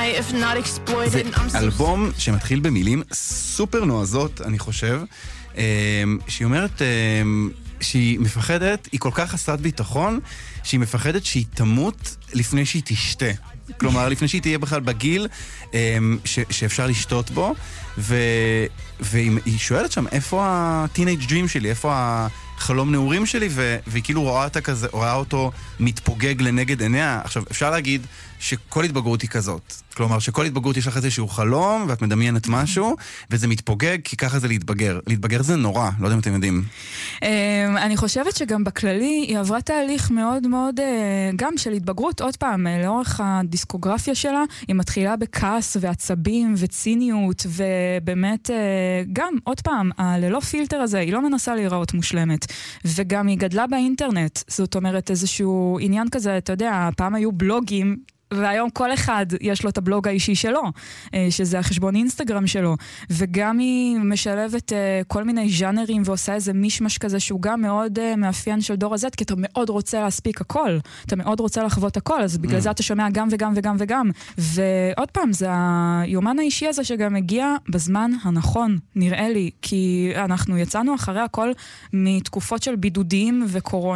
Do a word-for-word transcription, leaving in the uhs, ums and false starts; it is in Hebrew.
if not exploited. זה I'm so אלבום שמתחיל במילים סופר נועזות, אני חושב, שהיא אומרת שהיא מפחדת, היא כל כך חסרת ביטחון, שהיא מפחדת שהיא תמות לפני שהיא תשתה. כלומר, לפני שהיא תהיה בכלל בגיל ש- שאפשר לשתות בו, ו- והיא שואלת שם, איפה הטינאג' דרים שלי, איפה החלום נעורים שלי, ו- והיא כאילו רואה, אותה כזה, רואה אותו מתפוגג לנגד עיניה. עכשיו, אפשר להגיד שכל התבגרות היא כזאת. כלומר, שכל התבגרות יש לך איזשהו חלום, ואת מדמיינת משהו, וזה מתפוגג, כי ככה זה להתבגר. להתבגר זה נורא, לא יודע אם אתם יודעים. אני חושבת שגם בכללי, היא עברה תהליך מאוד מאוד, גם של התבגרות, עוד פעם, לאורך הדיסקוגרפיה שלה, היא מתחילה בכעס ועצבים וציניות, ובאמת, גם, עוד פעם, ללא פילטר הזה, היא לא מנסה להיראות מושלמת, וגם היא גדלה באינטרנט, זאת אומרת, איזשהו עניין כזה, אתה יודע, פעם היו בלוגים, והיום כל אחד יש לו את הבלוג האישי שלו, שזה החשבון אינסטגרם שלו, וגם היא משלבת כל מיני ז'אנרים ועושה איזה מישמש כזה שהוא גם מאוד מאפיין של דור הזט, כי אתה מאוד רוצה להספיק הכל, אתה מאוד רוצה לחוות הכל, אז בגלל זה אתה שומע גם וגם וגם וגם, ועוד פעם, זה היומן האישי הזה שגם הגיע בזמן הנכון, נראה לי, כי אנחנו יצאנו אחרי הכל מתקופות של בידודים וקורונה,